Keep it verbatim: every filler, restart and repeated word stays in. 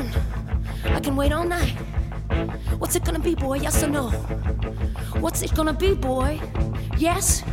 one. I can wait all night. What's it gonna be, boy? Yes or no? What's it gonna be, boy? Yes